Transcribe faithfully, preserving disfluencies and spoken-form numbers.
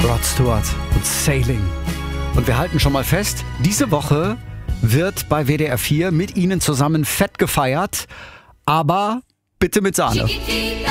Rod Stewart und Sailing. Und wir halten schon mal fest, diese Woche wird bei W D R vier mit Ihnen zusammen fett gefeiert, aber bitte mit Sahne.